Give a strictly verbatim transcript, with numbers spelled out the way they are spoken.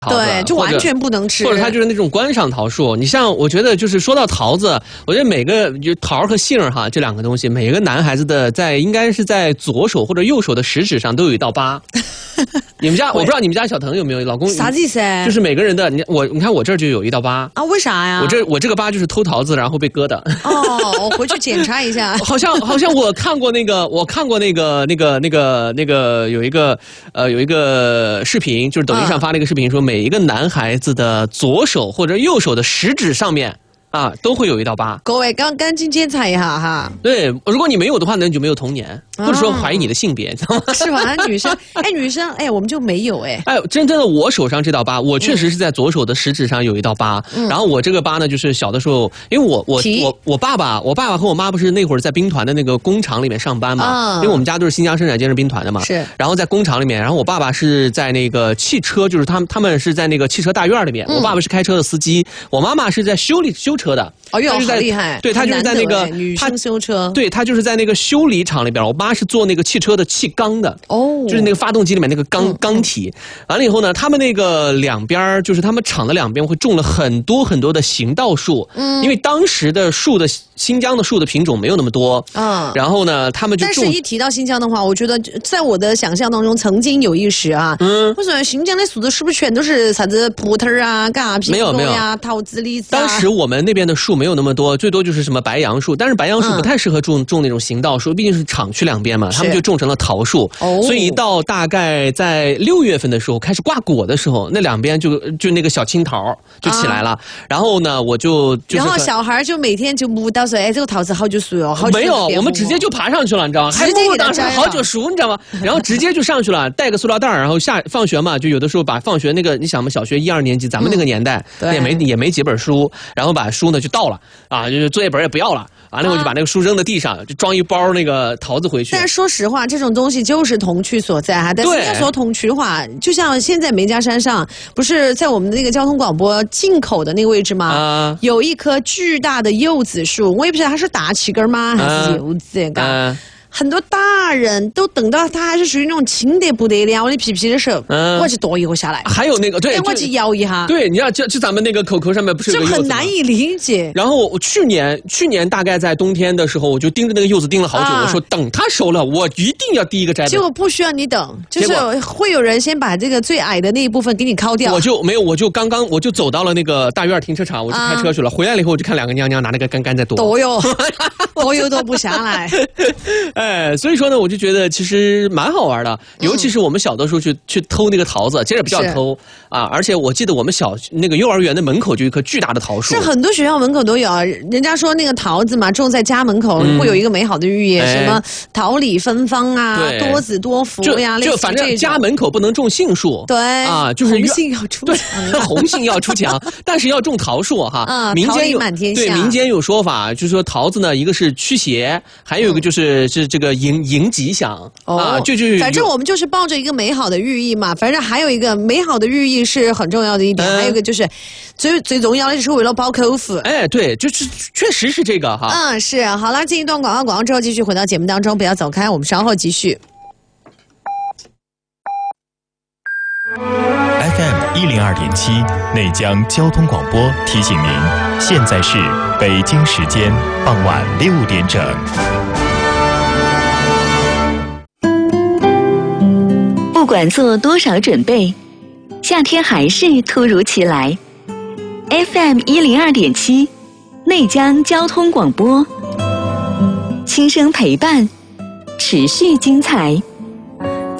对，就完全不能吃， 或者它就是那种观赏桃树。你像，我觉得就是说到桃子，我觉得每个就桃和杏哈这两个东西，每个男孩子的在应该是在左手或者右手的食指上都有一道疤。你们家我不知道你们家小腾有没有，老公啥意思？ 就是每个人的，你我你看我这儿就有一道疤啊，为啥呀？ 我这我这个疤就是偷桃子然后被割的。 哦，我回去检查一下。 好像好像我看过那个，我看过那个那个那个那个有一个呃有一个视频，就是抖音上发了一个视频，说每一个男孩子的左手或者右手的食指上面。啊，都会有一道疤。 各位刚赶紧检查一下哈。 对，如果你没有的话呢，你就没有童年，或者说怀疑你的性别，知道吗？ 是吧？女生，哎，女生，哎，我们就没有哎。 哎，真真的，我手上这道疤，我确实是在左手的食指上有一道疤。嗯、然后我这个疤呢，就是小的时候，因为我我我我爸爸，我爸爸和我妈不是那会儿在兵团的那个工厂里面上班嘛，嗯、因为我们家都是新疆生产建设兵团的嘛。 是。 然后在工厂里面，然后我爸爸是在那个汽车，就是他们他们是在那个汽车大院里面，嗯、我爸爸是开车的司机，我妈妈是在修理修车的。 哦哟，好厉害！ 对，他就是在那个女生修车， 对他就是在那个修理厂里边。我妈是做那个汽车的气缸的，哦，就是那个发动机里面那个缸、嗯、缸体。完了以后呢，他们那个两边就是他们厂的两边会种了很多很多的行道树，嗯，因为当时的树的新疆的树的品种没有那么多，嗯，然后呢，他们就种。 但是一提到新疆的话，我觉得在我的想象当中，曾经有一时啊，嗯，我说新疆的树子是不是全都是啥子葡萄啊、嘎苹果呀、桃子、梨子啊？ 当时我们那边的树没有那么多，最多就是什么白杨树，但是白杨树不太适合种、嗯、种那种行道树，毕竟是厂区两边嘛，他们就种成了桃树。哦，所以一到大概在六月份的时候开始挂果的时候，那两边就就那个小青桃就起来了。啊、然后呢，我就、就是、 然后小孩就每天就摸到说，哎，这个桃子好久熟哦，好久没有，我们直接就爬上去了，你知道吗？ 直接给它摘了， 好久熟，你知道吗？然后直接就上去了，带个塑料袋，然后下放学嘛，就有的时候把放学那个，你想嘛，小学一二年级，咱们那个年代、嗯、也没也没几本书，然后把书呢就倒了啊，就是作业本也不要了。完了我就把那个书扔在地上，就装一包那个桃子回去。 但是说实话，这种东西就是童趣所在哈。但是要说童趣的话，就像现在梅家山上，不是在我们的那个交通广播进口的那个位置吗？啊、有一棵巨大的柚子树，我也不知道它是大气根吗，还是柚子嘎。啊很多大人都等到它还是属于那种轻得不得了的皮皮的时候，嗯、我去剁一个下来。 还有那个对， 我去摇一下。 对，你知道就就咱们那个口口上面不是有个柚子吗？ 就很难以理解。 然后我去年去年大概在冬天的时候，我就盯着那个柚子盯了好久，啊、我说等它熟了，我一定要第一个摘。 结果不需要你等，就是会有人先把这个最矮的那一部分给你敲掉。 我就没有，我就刚刚我就走到了那个大院停车场，我就开车去了。啊、回来了以后，我就看两个娘娘拿那个杆杆在剁。 剁哟，剁又剁不下来。 哎，所以说呢。我就觉得其实蛮好玩的，尤其是我们小的时候去、嗯、去偷那个桃子，其实也不叫偷啊。而且我记得我们小那个幼儿园的门口就有一棵巨大的桃树， 是很多学校门口都有。人家说那个桃子嘛，种在家门口、嗯、会有一个美好的寓意，哎、什么桃李芬芳啊，多子多福呀。 就反正家门口不能种杏树， 对啊，就是红杏要出墙， 红杏要出墙，但是要种桃树哈。 嗯， 民间有满天下。 对，民间有说法，就是说桃子呢，一个是驱邪，还有一个就是、嗯、是这个迎迎吉祥。 哦、啊，就就反正我们就是抱着一个美好的寓意嘛。反正还有一个美好的寓意是很重要的一点，嗯、还有一个就是最最重要的就是为了包口福。 哎，对，就是确实是这个哈。 嗯，是。好了，进一段广告，广告之后继续回到节目当中，不要走开，我们稍后继续。 F M 一零二点七内江交通广播提醒您，现在是北京时间傍晚六点整。 不管做多少准备，夏天还是突如其来。F M 一零二点七，内江交通广播，轻声陪伴，持续精彩。